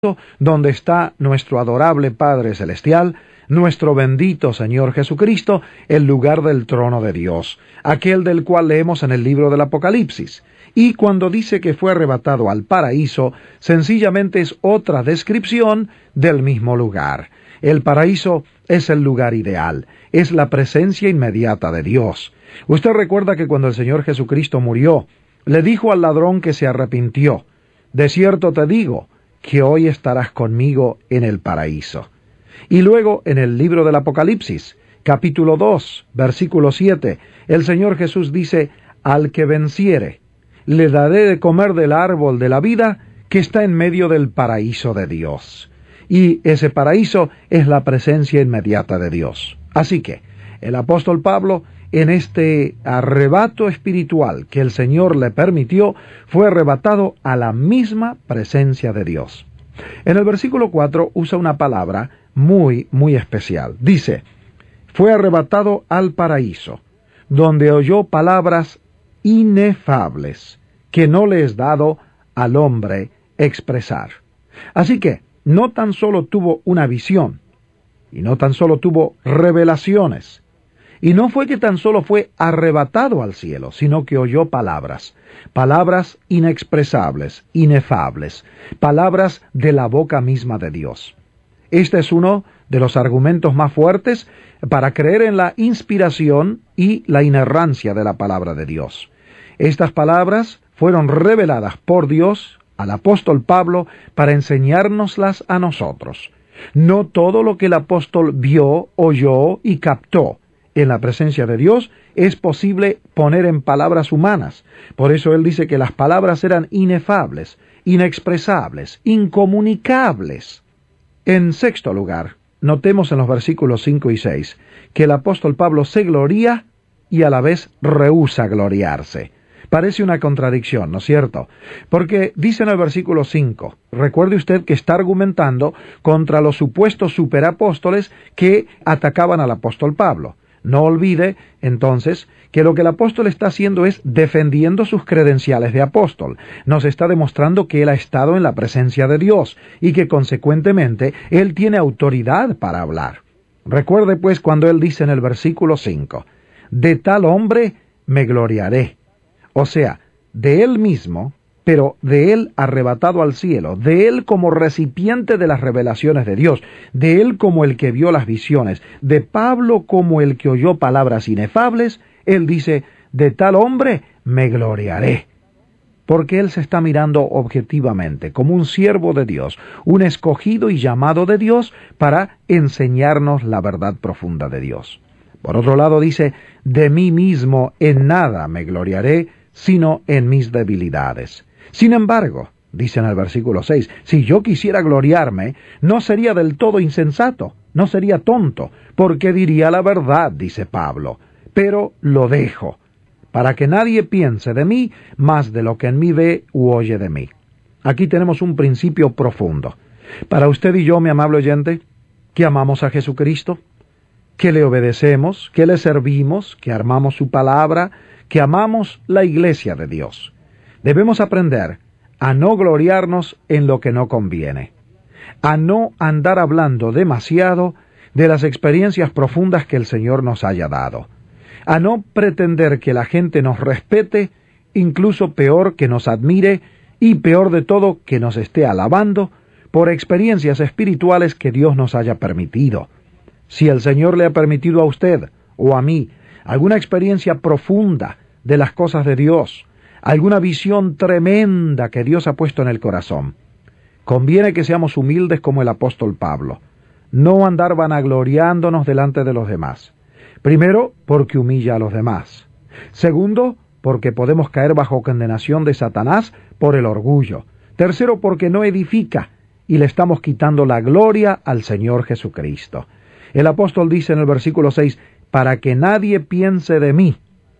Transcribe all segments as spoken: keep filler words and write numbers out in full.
donde está nuestro adorable Padre Celestial, nuestro bendito Señor Jesucristo, el lugar del trono de Dios, aquel del cual leemos en el libro del Apocalipsis. Y cuando dice que fue arrebatado al paraíso, sencillamente es otra descripción del mismo lugar. El paraíso es el lugar ideal, es la presencia inmediata de Dios. Usted recuerda que cuando el Señor Jesucristo murió, le dijo al ladrón que se arrepintió: de cierto te digo, que hoy estarás conmigo en el paraíso. Y luego, en el libro del Apocalipsis, capítulo dos, versículo siete, el Señor Jesús dice: al que venciere, le daré de comer del árbol de la vida que está en medio del paraíso de Dios. Y ese paraíso es la presencia inmediata de Dios. Así que, el apóstol Pablo, en este arrebato espiritual que el Señor le permitió, fue arrebatado a la misma presencia de Dios. En el versículo cuatro usa una palabra muy, muy especial. Dice: fue arrebatado al paraíso, donde oyó palabras inefables que no le es dado al hombre expresar. Así que, no tan solo tuvo una visión, y no tan solo tuvo revelaciones, y no fue que tan solo fue arrebatado al cielo, sino que oyó palabras, palabras inexpresables, inefables, palabras de la boca misma de Dios. Este es uno de los argumentos más fuertes para creer en la inspiración y la inerrancia de la palabra de Dios. Estas palabras fueron reveladas por Dios al apóstol Pablo para enseñárnoslas a nosotros. No todo lo que el apóstol vio, oyó y captó en la presencia de Dios es posible poner en palabras humanas. Por eso él dice que las palabras eran inefables, inexpresables, incomunicables. En sexto lugar, notemos en los versículos cinco y seis que el apóstol Pablo se gloría y a la vez rehúsa gloriarse. Parece una contradicción, ¿no es cierto? Porque dice en el versículo cinco, recuerde usted que está argumentando contra los supuestos superapóstoles que atacaban al apóstol Pablo. No olvide, entonces, que lo que el apóstol está haciendo es defendiendo sus credenciales de apóstol. Nos está demostrando que él ha estado en la presencia de Dios y que, consecuentemente, él tiene autoridad para hablar. Recuerde, pues, cuando él dice en el versículo cinco, de tal hombre me gloriaré. O sea, de él mismo, pero de él arrebatado al cielo, de él como recipiente de las revelaciones de Dios, de él como el que vio las visiones, de Pablo como el que oyó palabras inefables, él dice, de tal hombre me gloriaré. Porque él se está mirando objetivamente, como un siervo de Dios, un escogido y llamado de Dios para enseñarnos la verdad profunda de Dios. Por otro lado dice, de mí mismo en nada me gloriaré, sino en mis debilidades. Sin embargo, dice en el versículo seis, si yo quisiera gloriarme, no sería del todo insensato, no sería tonto, porque diría la verdad, dice Pablo, pero lo dejo, para que nadie piense de mí más de lo que en mí ve u oye de mí. Aquí tenemos un principio profundo. Para usted y yo, mi amable oyente, que amamos a Jesucristo, que le obedecemos, que le servimos, que armamos su palabra, que amamos la iglesia de Dios. Debemos aprender a no gloriarnos en lo que no conviene, a no andar hablando demasiado de las experiencias profundas que el Señor nos haya dado, a no pretender que la gente nos respete, incluso peor que nos admire y peor de todo que nos esté alabando por experiencias espirituales que Dios nos haya permitido. Si el Señor le ha permitido a usted o a mí alguna experiencia profunda de las cosas de Dios, alguna visión tremenda que Dios ha puesto en el corazón, conviene que seamos humildes como el apóstol Pablo, no andar vanagloriándonos delante de los demás. Primero, porque humilla a los demás. Segundo, porque podemos caer bajo condenación de Satanás por el orgullo. Tercero, porque no edifica y le estamos quitando la gloria al Señor Jesucristo. El apóstol dice en el versículo seis, para que nadie piense de mí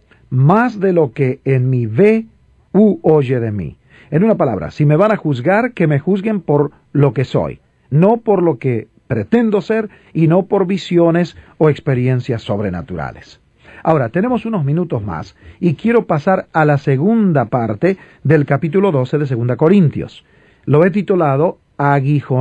más de lo que en mí ve u oye de mí. En una palabra, si me van a juzgar, que me juzguen por lo que soy, no por lo que pretendo ser y no por visiones o experiencias sobrenaturales. Ahora, tenemos unos minutos más y quiero pasar a la segunda parte del capítulo doce de Segunda Corintios. Lo he titulado aguijón